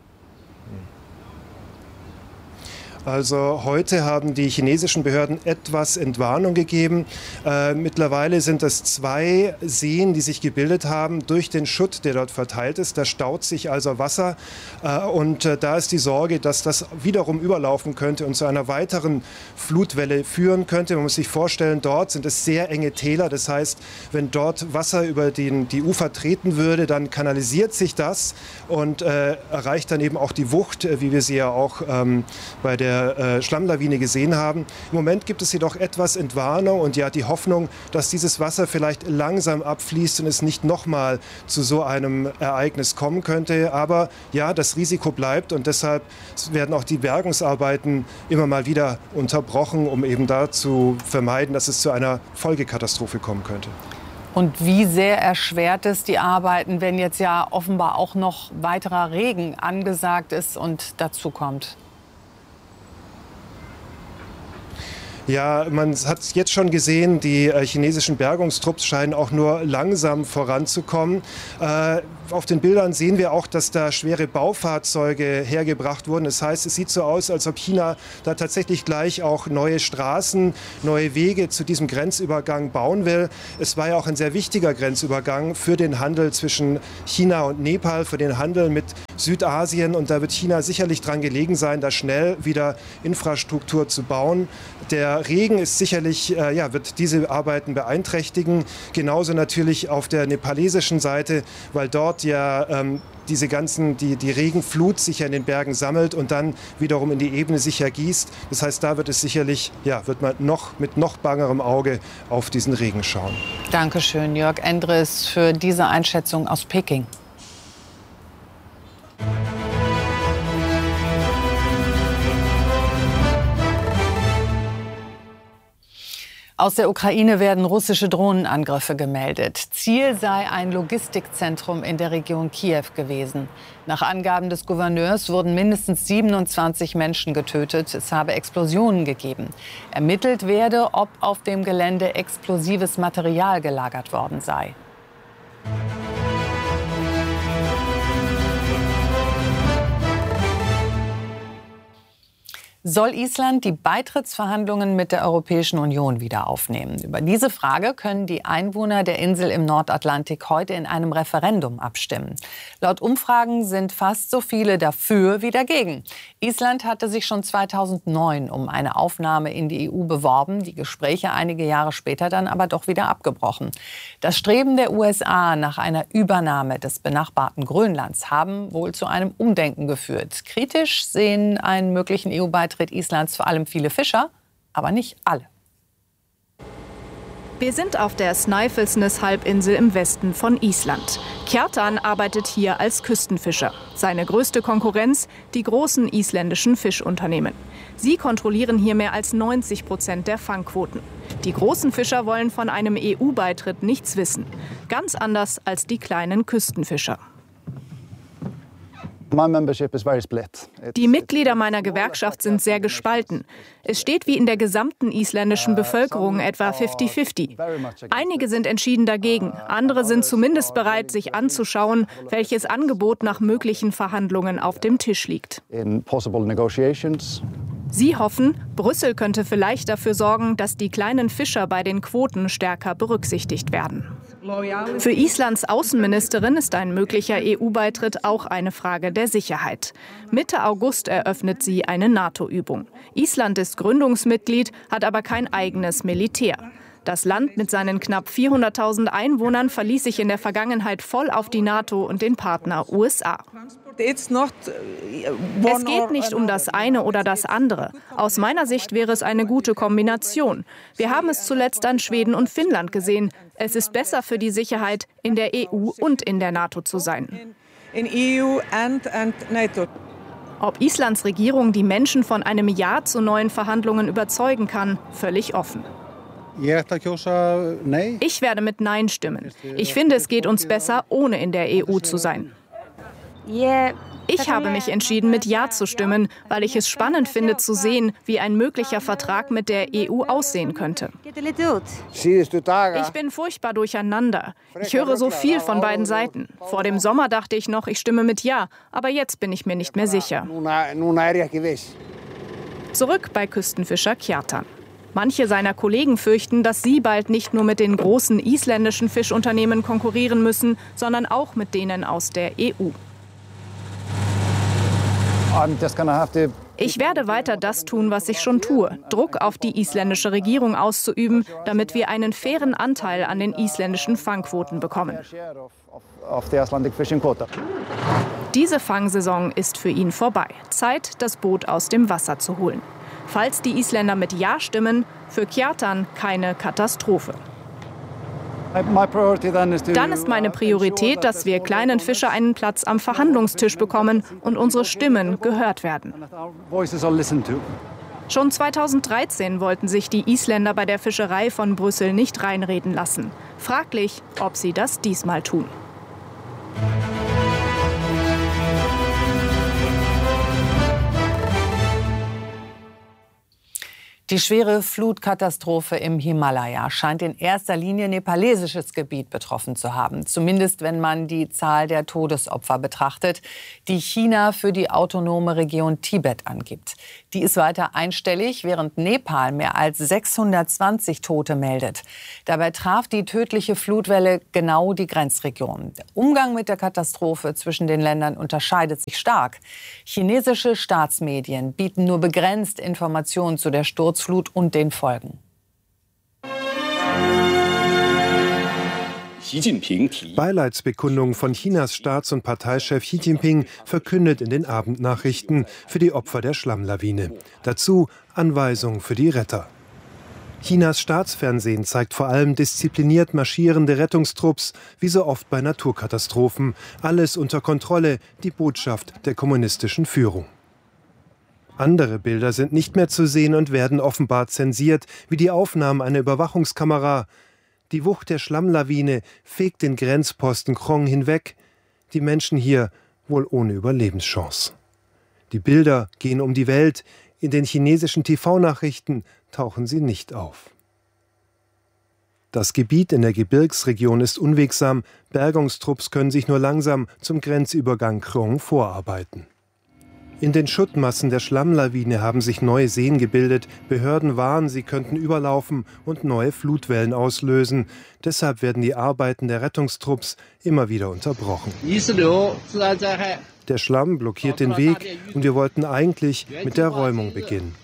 [SPEAKER 2] Also heute haben die chinesischen Behörden etwas Entwarnung gegeben. Mittlerweile sind es 2 Seen, die sich gebildet haben durch den Schutt, der dort verteilt ist. Da staut sich also Wasser und da ist die Sorge, dass das wiederum überlaufen könnte und zu einer weiteren Flutwelle führen könnte. Man muss sich vorstellen, dort sind es sehr enge Täler. Das heißt, wenn dort Wasser über die Ufer treten würde, dann kanalisiert sich das und erreicht dann eben auch die Wucht, wie wir sie ja auch bei der der Schlammlawine gesehen haben. Im Moment gibt es jedoch etwas Entwarnung und ja die Hoffnung, dass dieses Wasser vielleicht langsam abfließt und es nicht nochmal zu so einem Ereignis kommen könnte. Aber ja, das Risiko bleibt und deshalb werden auch die Bergungsarbeiten immer mal wieder unterbrochen, um eben da zu vermeiden, dass es zu einer Folgekatastrophe kommen könnte.
[SPEAKER 1] Und wie sehr erschwert es die Arbeiten, wenn jetzt ja offenbar auch noch weiterer Regen angesagt ist und dazu kommt?
[SPEAKER 2] Ja, man hat es jetzt schon gesehen, die chinesischen Bergungstrupps scheinen auch nur langsam voranzukommen. Auf den Bildern sehen wir auch, dass da schwere Baufahrzeuge hergebracht wurden. Das heißt, es sieht so aus, als ob China da tatsächlich gleich auch neue Straßen, neue Wege zu diesem Grenzübergang bauen will. Es war ja auch ein sehr wichtiger Grenzübergang für den Handel zwischen China und Nepal, für den Handel mit Südasien. Und da wird China sicherlich dran gelegen sein, da schnell wieder Infrastruktur zu bauen. Der Regen ist sicherlich, wird diese Arbeiten beeinträchtigen. Genauso natürlich auf der nepalesischen Seite, weil dort ja die Regenflut sich ja in den Bergen sammelt und dann wiederum in die Ebene sich ergießt. Das heißt, da wird es sicherlich, wird man mit noch bangerem Auge auf diesen Regen schauen.
[SPEAKER 1] Dankeschön, Jörg Endres, für diese Einschätzung aus Peking. Aus der Ukraine werden russische Drohnenangriffe gemeldet. Ziel sei ein Logistikzentrum in der Region Kiew gewesen. Nach Angaben des Gouverneurs wurden mindestens 27 Menschen getötet. Es habe Explosionen gegeben. Ermittelt werde, ob auf dem Gelände explosives Material gelagert worden sei. Soll Island die Beitrittsverhandlungen mit der Europäischen Union wieder aufnehmen? Über diese Frage können die Einwohner der Insel im Nordatlantik heute in einem Referendum abstimmen. Laut Umfragen sind fast so viele dafür wie dagegen. Island hatte sich schon 2009 um eine Aufnahme in die EU beworben, die Gespräche einige Jahre später dann aber doch wieder abgebrochen. Das Streben der USA nach einer Übernahme des benachbarten Grönlands haben wohl zu einem Umdenken geführt. Kritisch sehen einen möglichen EU-Beitritt Islands vor allem viele Fischer, aber nicht alle.
[SPEAKER 17] Wir sind auf der Snæfellsnes-Halbinsel im Westen von Island. Kjartan arbeitet hier als Küstenfischer. Seine größte Konkurrenz, die großen isländischen Fischunternehmen. Sie kontrollieren hier mehr als 90% der Fangquoten. Die großen Fischer wollen von einem EU-Beitritt nichts wissen. Ganz anders als die kleinen Küstenfischer. Die Mitglieder meiner Gewerkschaft sind sehr gespalten. Es steht wie in der gesamten isländischen Bevölkerung etwa 50-50. Einige sind entschieden dagegen, andere sind zumindest bereit, sich anzuschauen, welches Angebot nach möglichen Verhandlungen auf dem Tisch liegt. Sie hoffen, Brüssel könnte vielleicht dafür sorgen, dass die kleinen Fischer bei den Quoten stärker berücksichtigt werden. Für Islands Außenministerin ist ein möglicher EU-Beitritt auch eine Frage der Sicherheit. Mitte August eröffnet sie eine NATO-Übung. Island ist Gründungsmitglied, hat aber kein eigenes Militär. Das Land mit seinen knapp 400.000 Einwohnern verließ sich in der Vergangenheit voll auf die NATO und den Partner USA. Es geht nicht um das eine oder das andere. Aus meiner Sicht wäre es eine gute Kombination. Wir haben es zuletzt an Schweden und Finnland gesehen. Es ist besser für die Sicherheit, in der EU und in der NATO zu sein. Ob Islands Regierung die Menschen von einem Ja zu neuen Verhandlungen überzeugen kann, völlig offen. Ich werde mit Nein stimmen. Ich finde, es geht uns besser, ohne in der EU zu sein. Ich habe mich entschieden, mit Ja zu stimmen, weil ich es spannend finde zu sehen, wie ein möglicher Vertrag mit der EU aussehen könnte. Ich bin furchtbar durcheinander. Ich höre so viel von beiden Seiten. Vor dem Sommer dachte ich noch, ich stimme mit Ja, aber jetzt bin ich mir nicht mehr sicher. Zurück bei Küstenfischer Kjartan. Manche seiner Kollegen fürchten, dass sie bald nicht nur mit den großen isländischen Fischunternehmen konkurrieren müssen, sondern auch mit denen aus der EU. Ich werde weiter das tun, was ich schon tue, Druck auf die isländische Regierung auszuüben, damit wir einen fairen Anteil an den isländischen Fangquoten bekommen. Diese Fangsaison ist für ihn vorbei. Zeit, das Boot aus dem Wasser zu holen. Falls die Isländer mit Ja stimmen, für Kjartan keine Katastrophe. Dann ist meine Priorität, dass wir kleinen Fischer einen Platz am Verhandlungstisch bekommen und unsere Stimmen gehört werden. Schon 2013 wollten sich die Isländer bei der Fischerei von Brüssel nicht reinreden lassen. Fraglich, ob sie das diesmal tun.
[SPEAKER 1] Die schwere Flutkatastrophe im Himalaya scheint in erster Linie nepalesisches Gebiet betroffen zu haben. Zumindest wenn man die Zahl der Todesopfer betrachtet, die China für die autonome Region Tibet angibt. Die ist weiter einstellig, während Nepal mehr als 620 Tote meldet. Dabei traf die tödliche Flutwelle genau die Grenzregion. Der Umgang mit der Katastrophe zwischen den Ländern unterscheidet sich stark. Chinesische Staatsmedien bieten nur begrenzt Informationen zu der Sturzflut und den Folgen.
[SPEAKER 2] Beileidsbekundung von Chinas Staats- und Parteichef Xi Jinping verkündet in den Abendnachrichten für die Opfer der Schlammlawine. Dazu Anweisungen für die Retter. Chinas Staatsfernsehen zeigt vor allem diszipliniert marschierende Rettungstrupps, wie so oft bei Naturkatastrophen. Alles unter Kontrolle, die Botschaft der kommunistischen Führung. Andere Bilder sind nicht mehr zu sehen und werden offenbar zensiert, wie die Aufnahmen einer Überwachungskamera. Die Wucht der Schlammlawine fegt den Grenzposten Krong hinweg. Die Menschen hier wohl ohne Überlebenschance. Die Bilder gehen um die Welt. In den chinesischen TV-Nachrichten tauchen sie nicht auf. Das Gebiet in der Gebirgsregion ist unwegsam. Bergungstrupps können sich nur langsam zum Grenzübergang Krong vorarbeiten. In den Schuttmassen der Schlammlawine haben sich neue Seen gebildet. Behörden warnen, sie könnten überlaufen und neue Flutwellen auslösen. Deshalb werden die Arbeiten der Rettungstrupps immer wieder unterbrochen. Der Schlamm blockiert den Weg und wir wollten eigentlich mit der Räumung beginnen.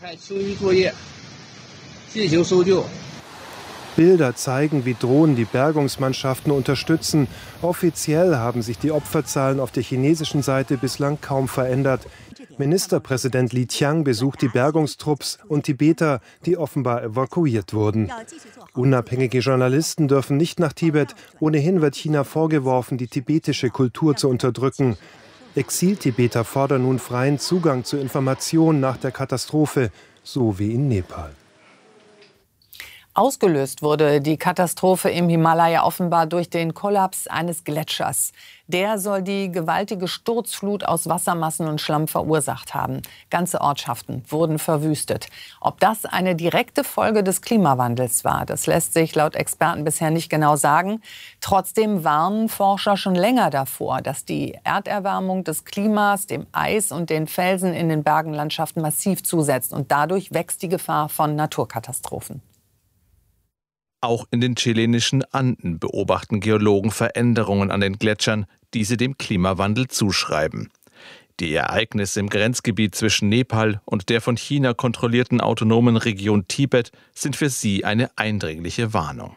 [SPEAKER 2] Bilder zeigen, wie Drohnen die Bergungsmannschaften unterstützen. Offiziell haben sich die Opferzahlen auf der chinesischen Seite bislang kaum verändert. Ministerpräsident Li Qiang besucht die Bergungstrupps und Tibeter, die offenbar evakuiert wurden. Unabhängige Journalisten dürfen nicht nach Tibet. Ohnehin wird China vorgeworfen, die tibetische Kultur zu unterdrücken. Exil-Tibeter fordern nun freien Zugang zu Informationen nach der Katastrophe, so wie in Nepal.
[SPEAKER 1] Ausgelöst wurde die Katastrophe im Himalaya offenbar durch den Kollaps eines Gletschers. Der soll die gewaltige Sturzflut aus Wassermassen und Schlamm verursacht haben. Ganze Ortschaften wurden verwüstet. Ob das eine direkte Folge des Klimawandels war, das lässt sich laut Experten bisher nicht genau sagen. Trotzdem warnen Forscher schon länger davor, dass die Erderwärmung des Klimas, dem Eis und den Felsen in den Bergenlandschaften massiv zusetzt. Und dadurch wächst die Gefahr von Naturkatastrophen.
[SPEAKER 3] Auch in den chilenischen Anden beobachten Geologen Veränderungen an den Gletschern, die sie dem Klimawandel zuschreiben. Die Ereignisse im Grenzgebiet zwischen Nepal und der von China kontrollierten autonomen Region Tibet sind für sie eine eindringliche Warnung.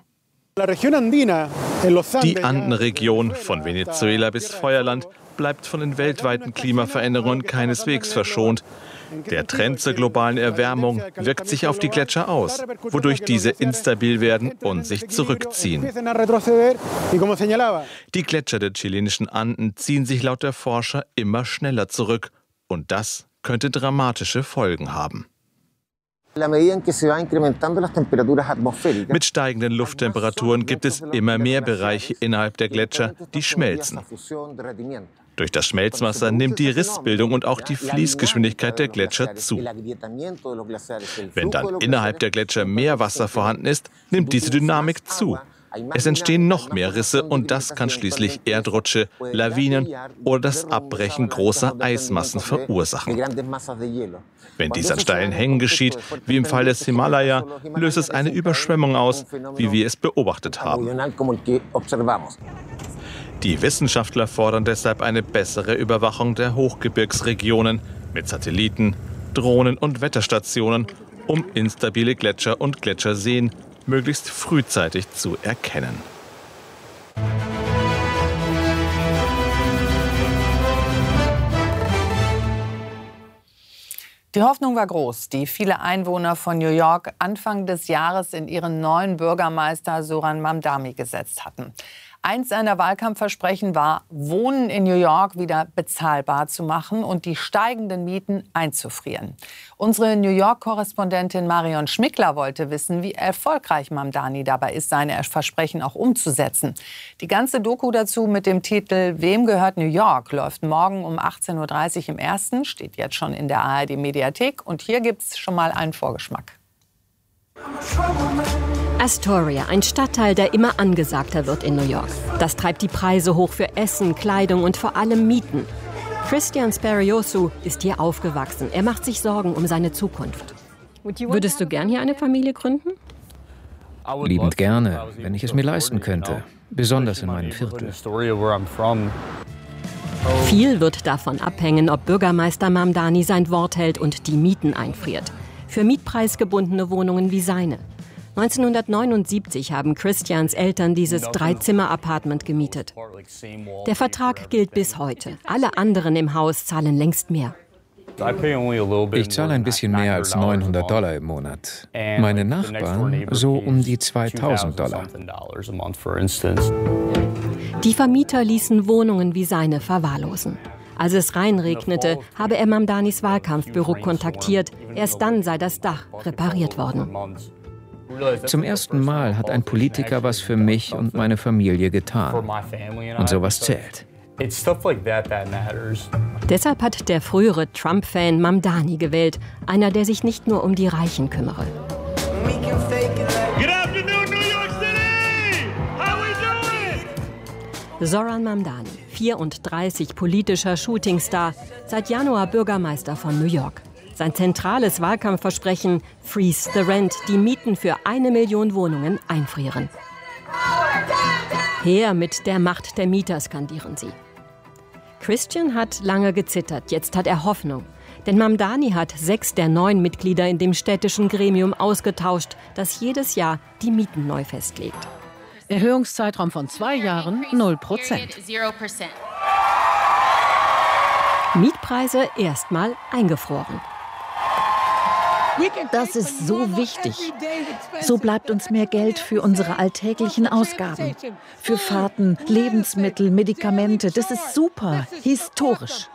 [SPEAKER 3] Die Andenregion von Venezuela bis Feuerland bleibt von den weltweiten Klimaveränderungen keineswegs verschont. Der Trend zur globalen Erwärmung wirkt sich auf die Gletscher aus, wodurch diese instabil werden und sich zurückziehen. Die Gletscher der chilenischen Anden ziehen sich laut der Forscher immer schneller zurück. Und das könnte dramatische Folgen haben. Mit steigenden Lufttemperaturen gibt es immer mehr Bereiche innerhalb der Gletscher, die schmelzen. Durch das Schmelzwasser nimmt die Rissbildung und auch die Fließgeschwindigkeit der Gletscher zu. Wenn dann innerhalb der Gletscher mehr Wasser vorhanden ist, nimmt diese Dynamik zu. Es entstehen noch mehr Risse und das kann schließlich Erdrutsche, Lawinen oder das Abbrechen großer Eismassen verursachen. Wenn dies an steilen Hängen geschieht, wie im Fall des Himalaya, löst es eine Überschwemmung aus, wie wir es beobachtet haben. Die Wissenschaftler fordern deshalb eine bessere Überwachung der Hochgebirgsregionen mit Satelliten Drohnen und Wetterstationen, um instabile Gletscher und Gletscherseen möglichst frühzeitig zu erkennen.
[SPEAKER 1] Die Hoffnung war groß, die viele Einwohner von New York Anfang des Jahres in ihren neuen Bürgermeister Zoran Mamdani gesetzt hatten. Eins seiner Wahlkampfversprechen war, Wohnen in New York wieder bezahlbar zu machen und die steigenden Mieten einzufrieren. Unsere New York-Korrespondentin Marion Schmickler wollte wissen, wie erfolgreich Mamdani dabei ist, seine Versprechen auch umzusetzen. Die ganze Doku dazu mit dem Titel Wem gehört New York läuft morgen um 18:30 Uhr im Ersten, steht jetzt schon in der ARD-Mediathek. Und hier gibt's schon mal einen Vorgeschmack.
[SPEAKER 4] Astoria, ein Stadtteil, der immer angesagter wird in New York. Das treibt die Preise hoch für Essen, Kleidung und vor allem Mieten. Christian Speriosu ist hier aufgewachsen. Er macht sich Sorgen um seine Zukunft. Würdest du gern hier eine Familie gründen?
[SPEAKER 5] Liebend gerne, wenn ich es mir leisten könnte. Besonders in meinem Viertel.
[SPEAKER 4] Viel wird davon abhängen, ob Bürgermeister Mamdani sein Wort hält und die Mieten einfriert. Für mietpreisgebundene Wohnungen wie seine. 1979 haben Christians Eltern dieses 3-Zimmer-Apartment gemietet. Der Vertrag gilt bis heute. Alle anderen im Haus zahlen längst mehr.
[SPEAKER 5] Ich zahle ein bisschen mehr als $900 im Monat. Meine Nachbarn so um die $2000.
[SPEAKER 4] Die Vermieter ließen Wohnungen wie seine verwahrlosen. Als es reinregnete, habe er Mamdanis Wahlkampfbüro kontaktiert. Erst dann sei das Dach repariert worden.
[SPEAKER 5] Zum ersten Mal hat ein Politiker was für mich und meine Familie getan. Und sowas zählt.
[SPEAKER 4] Deshalb hat der frühere Trump-Fan Mamdani gewählt. Einer, der sich nicht nur um die Reichen kümmere. Zoran Mamdani, 34, politischer Shootingstar, seit Januar Bürgermeister von New York. Sein zentrales Wahlkampfversprechen: Freeze the Rent, die Mieten für 1 Million Wohnungen einfrieren. Her mit der Macht der Mieter, skandieren sie. Christian hat lange gezittert, jetzt hat er Hoffnung. Denn Mamdani hat 6 der 9 Mitglieder in dem städtischen Gremium ausgetauscht, das jedes Jahr die Mieten neu festlegt.
[SPEAKER 6] Erhöhungszeitraum von 2 Jahren, 0%.
[SPEAKER 4] Mietpreise erstmal eingefroren.
[SPEAKER 6] Das ist so wichtig. So bleibt uns mehr Geld für unsere alltäglichen Ausgaben. Für Fahrten, Lebensmittel, Medikamente. Das ist super, historisch.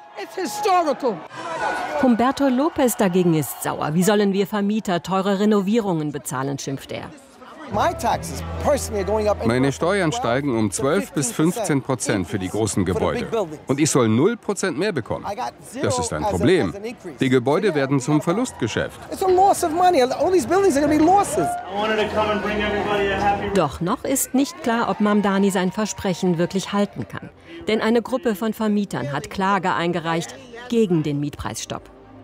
[SPEAKER 4] Humberto Lopez dagegen ist sauer. Wie sollen wir Vermieter teure Renovierungen bezahlen, schimpft er.
[SPEAKER 7] Meine Steuern steigen um 12 bis 15% für die großen Gebäude. Und ich soll 0% mehr bekommen. Das ist ein Problem. Die Gebäude werden zum Verlustgeschäft.
[SPEAKER 4] Doch noch ist nicht klar, ob Mamdani sein Versprechen wirklich halten kann. Denn eine Gruppe von Vermietern hat Klage eingereicht gegen den Mietpreisstopp.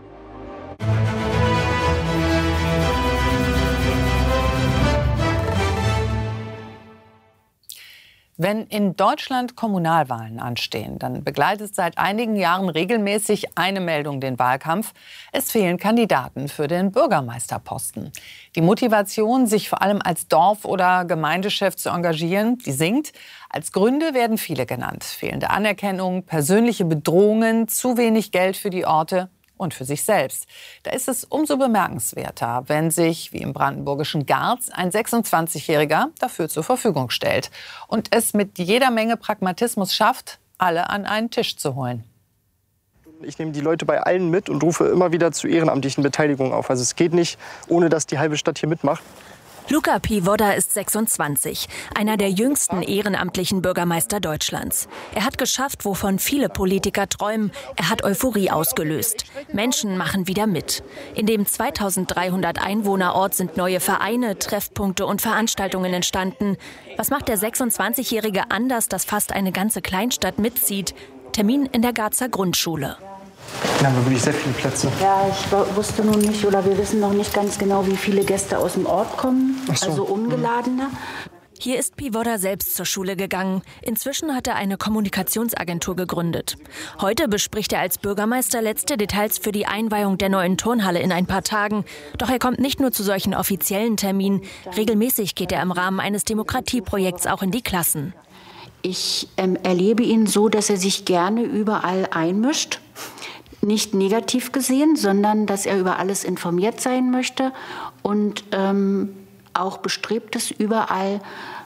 [SPEAKER 1] Wenn in Deutschland Kommunalwahlen anstehen, dann begleitet seit einigen Jahren regelmäßig eine Meldung den Wahlkampf: Es fehlen Kandidaten für den Bürgermeisterposten. Die Motivation, sich vor allem als Dorf- oder Gemeindechef zu engagieren, die sinkt. Als Gründe werden viele genannt: fehlende Anerkennung, persönliche Bedrohungen, zu wenig Geld für die Orte und für sich selbst. Da ist es umso bemerkenswerter, wenn sich, wie im brandenburgischen Garz, ein 26-Jähriger dafür zur Verfügung stellt und es mit jeder Menge Pragmatismus schafft, alle an einen Tisch zu holen.
[SPEAKER 8] Ich nehme die Leute bei allen mit und rufe immer wieder zu ehrenamtlichen Beteiligungen auf. Also es geht nicht, ohne dass die halbe Stadt hier mitmacht.
[SPEAKER 9] Luca Pivoda ist 26, einer der jüngsten ehrenamtlichen Bürgermeister Deutschlands. Er hat geschafft, wovon viele Politiker träumen. Er hat Euphorie ausgelöst. Menschen machen wieder mit. In dem 2300 Einwohnerort sind neue Vereine, Treffpunkte und Veranstaltungen entstanden. Was macht der 26-Jährige anders, dass fast eine ganze Kleinstadt mitzieht? Termin in der Garzer Grundschule.
[SPEAKER 8] Da haben wir wirklich sehr viele Plätze.
[SPEAKER 10] Ja, ich wusste nun nicht, oder wir wissen noch nicht ganz genau, wie viele Gäste aus dem Ort kommen, also ungeladene.
[SPEAKER 9] Hier ist Pivoda selbst zur Schule gegangen. Inzwischen hat er eine Kommunikationsagentur gegründet. Heute bespricht er als Bürgermeister letzte Details für die Einweihung der neuen Turnhalle in ein paar Tagen. Doch er kommt nicht nur zu solchen offiziellen Terminen. Regelmäßig geht er im Rahmen eines Demokratieprojekts auch in die Klassen.
[SPEAKER 10] Ich erlebe ihn so, dass er sich gerne überall einmischt. Nicht negativ gesehen, sondern dass er über alles informiert sein möchte und auch bestrebt ist, überall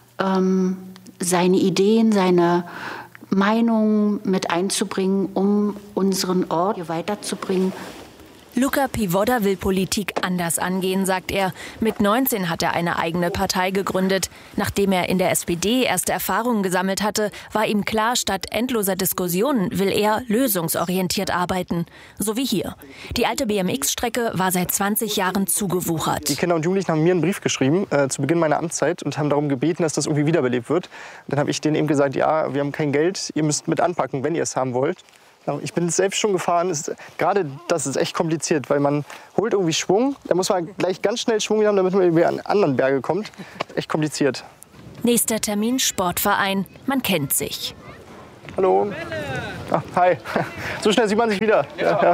[SPEAKER 10] seine Ideen, seine Meinungen mit einzubringen, um unseren Ort hier weiterzubringen.
[SPEAKER 9] Luca Pivoda will Politik anders angehen, sagt er. Mit 19 hat er eine eigene Partei gegründet. Nachdem er in der SPD erste Erfahrungen gesammelt hatte, war ihm klar, statt endloser Diskussionen will er lösungsorientiert arbeiten. So wie hier. Die alte BMX-Strecke war seit 20 Jahren zugewuchert.
[SPEAKER 8] Die Kinder und Jugendlichen haben mir einen Brief geschrieben zu Beginn meiner Amtszeit und haben darum gebeten, dass das irgendwie wiederbelebt wird. Und dann habe ich denen eben gesagt, ja, wir haben kein Geld, ihr müsst mit anpacken, wenn ihr es haben wollt. Ich bin selbst schon gefahren. Gerade das ist echt kompliziert, weil man holt irgendwie Schwung. Da muss man gleich ganz schnell Schwung haben, damit man über an anderen Berge kommt. Echt kompliziert.
[SPEAKER 9] Nächster Termin, Sportverein. Man kennt sich.
[SPEAKER 8] Hallo. Ach, hi. So schnell sieht man sich wieder. Ja.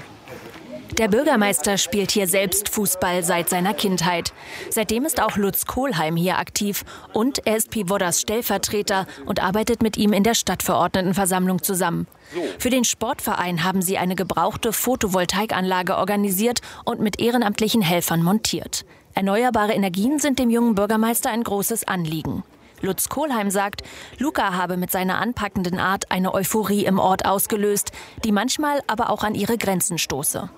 [SPEAKER 9] Der Bürgermeister spielt hier selbst Fußball seit seiner Kindheit. Seitdem ist auch Lutz Kohlheim hier aktiv. Und er ist Pivodas Stellvertreter und arbeitet mit ihm in der Stadtverordnetenversammlung zusammen. Für den Sportverein haben sie eine gebrauchte Photovoltaikanlage organisiert und mit ehrenamtlichen Helfern montiert. Erneuerbare Energien sind dem jungen Bürgermeister ein großes Anliegen. Lutz Kohlheim sagt, Luca habe mit seiner anpackenden Art eine Euphorie im Ort ausgelöst, die manchmal aber auch an ihre Grenzen stoße.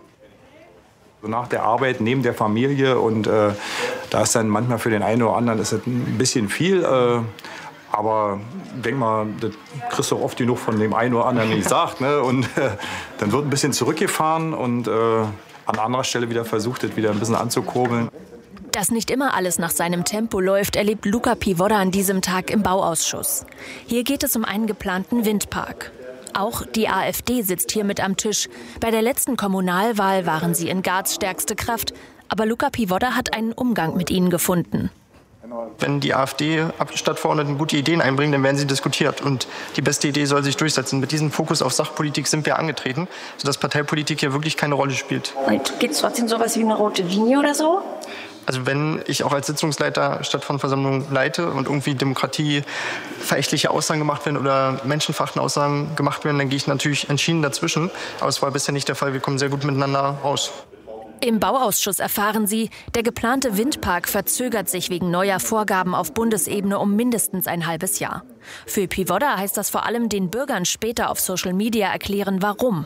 [SPEAKER 11] Nach der Arbeit, neben der Familie und da ist dann manchmal für den einen oder anderen ist das ein bisschen viel. Aber ich denke mal, das kriegst du oft genug von dem einen oder anderen gesagt. Ne? Und dann wird ein bisschen zurückgefahren und an anderer Stelle wieder versucht, das wieder ein bisschen anzukurbeln.
[SPEAKER 9] Dass nicht immer alles nach seinem Tempo läuft, erlebt Luca Pivoda an diesem Tag im Bauausschuss. Hier geht es um einen geplanten Windpark. Auch die AfD sitzt hier mit am Tisch. Bei der letzten Kommunalwahl waren sie in Garz stärkste Kraft. Aber Luca Pivoda hat einen Umgang mit ihnen gefunden.
[SPEAKER 8] Wenn die AfD-Stadtverordneten gute Ideen einbringen, dann werden sie diskutiert. Und die beste Idee soll sich durchsetzen. Mit diesem Fokus auf Sachpolitik sind wir angetreten, sodass Parteipolitik hier wirklich keine Rolle spielt.
[SPEAKER 12] Und gibt es trotzdem sowas wie eine rote Linie oder so?
[SPEAKER 8] Also wenn ich auch als Sitzungsleiter Stadtverordnetenversammlung leite und irgendwie demokratieverächtliche Aussagen gemacht werden oder menschenverachtende Aussagen gemacht werden, dann gehe ich natürlich entschieden dazwischen. Aber es war bisher nicht der Fall. Wir kommen sehr gut miteinander raus.
[SPEAKER 9] Im Bauausschuss erfahren sie, der geplante Windpark verzögert sich wegen neuer Vorgaben auf Bundesebene um mindestens ein halbes Jahr. Für Pivoda heißt das vor allem den Bürgern später auf Social Media erklären, warum.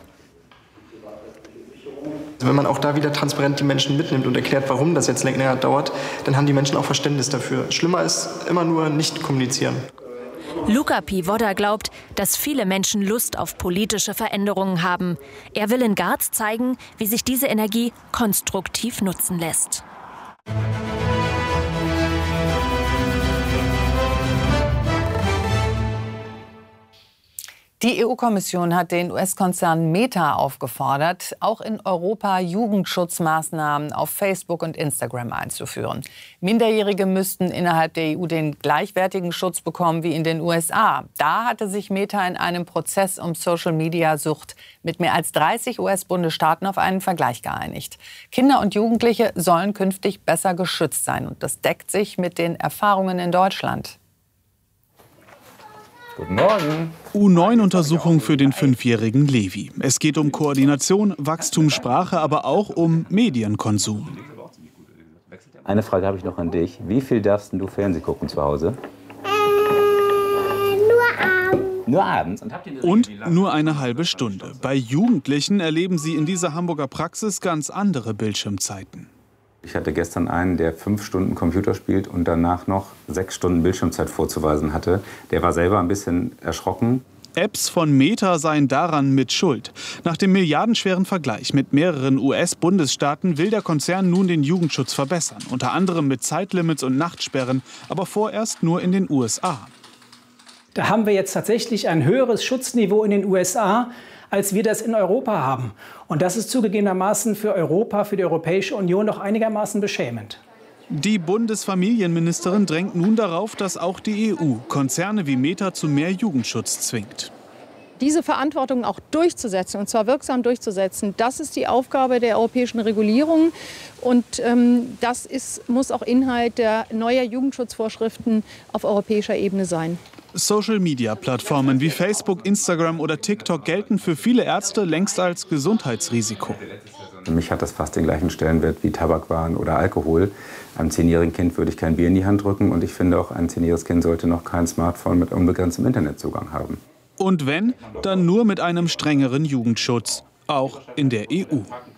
[SPEAKER 8] Wenn man auch da wieder transparent die Menschen mitnimmt und erklärt, warum das jetzt länger dauert, dann haben die Menschen auch Verständnis dafür. Schlimmer ist immer nur nicht kommunizieren.
[SPEAKER 9] Luca Pivoda glaubt, dass viele Menschen Lust auf politische Veränderungen haben. Er will in Garz zeigen, wie sich diese Energie konstruktiv nutzen lässt.
[SPEAKER 1] Die EU-Kommission hat den US-Konzern Meta aufgefordert, auch in Europa Jugendschutzmaßnahmen auf Facebook und Instagram einzuführen. Minderjährige müssten innerhalb der EU den gleichwertigen Schutz bekommen wie in den USA. Da hatte sich Meta in einem Prozess um Social-Media-Sucht mit mehr als 30 US-Bundesstaaten auf einen Vergleich geeinigt. Kinder und Jugendliche sollen künftig besser geschützt sein. Und das deckt sich mit den Erfahrungen in Deutschland.
[SPEAKER 18] Guten Morgen. U9-Untersuchung für den 5-jährigen Levi. Es geht um Koordination, Wachstum, Sprache, aber auch um Medienkonsum.
[SPEAKER 19] Eine Frage habe ich noch an dich. Wie viel darfst du Fernsehen gucken zu Hause? Nur abends.
[SPEAKER 18] Und nur eine halbe Stunde. Bei Jugendlichen erleben sie in dieser Hamburger Praxis ganz andere Bildschirmzeiten.
[SPEAKER 19] Ich hatte gestern einen, der 5 Stunden Computer spielt und danach noch 6 Stunden Bildschirmzeit vorzuweisen hatte. Der war selber ein bisschen erschrocken.
[SPEAKER 18] Apps von Meta seien daran mit schuld. Nach dem milliardenschweren Vergleich mit mehreren US-Bundesstaaten will der Konzern nun den Jugendschutz verbessern. Unter anderem mit Zeitlimits und Nachtsperren, aber vorerst nur in den USA.
[SPEAKER 20] Da haben wir jetzt tatsächlich ein höheres Schutzniveau in den USA, als wir das in Europa haben. Und das ist zugegebenermaßen für Europa, für die Europäische Union doch einigermaßen beschämend.
[SPEAKER 18] Die Bundesfamilienministerin drängt nun darauf, dass auch die EU Konzerne wie Meta zu mehr Jugendschutz zwingt.
[SPEAKER 21] Diese Verantwortung auch durchzusetzen, und zwar wirksam durchzusetzen, das ist die Aufgabe der europäischen Regulierung. Und das muss auch Inhalt der neuen Jugendschutzvorschriften auf europäischer Ebene sein.
[SPEAKER 18] Social-Media-Plattformen wie Facebook, Instagram oder TikTok gelten für viele Ärzte längst als Gesundheitsrisiko.
[SPEAKER 19] Für mich hat das fast den gleichen Stellenwert wie Tabakwaren oder Alkohol. Einem 10-jährigen Kind würde ich kein Bier in die Hand drücken. Und ich finde auch, ein 10-jähriges Kind sollte noch kein Smartphone mit unbegrenztem Internetzugang haben.
[SPEAKER 18] Und wenn, dann nur mit einem strengeren Jugendschutz, auch in der EU.